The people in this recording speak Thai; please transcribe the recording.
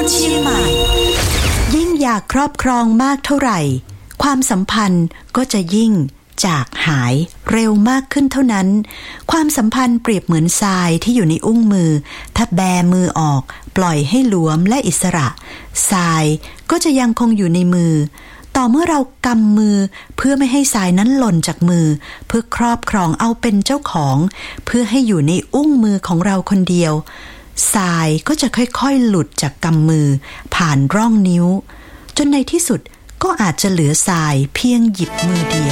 เชียงใหม่ยิ่งอยากครอบครองมากเท่าไหร่ความสัมพันธ์ก็จะยิ่งจากหายเร็วมากขึ้นเท่านั้นความสัมพันธ์เปรียบเหมือนทรายที่อยู่ในอุ้งมือถ้าแบมือออกปล่อยให้หลวมและอิสระทรายก็จะยังคงอยู่ในมือต่อเมื่อเรากำมือเพื่อไม่ให้ทรายนั้นหล่นจากมือเพื่อครอบครองเอาเป็นเจ้าของเพื่อให้อยู่ในอุ้งมือของเราคนเดียวทรายก็จะค่อยๆหลุดจากกำมือผ่านร่องนิ้วจนในที่สุดก็อาจจะเหลือทรายเพียงหยิบมือเดียว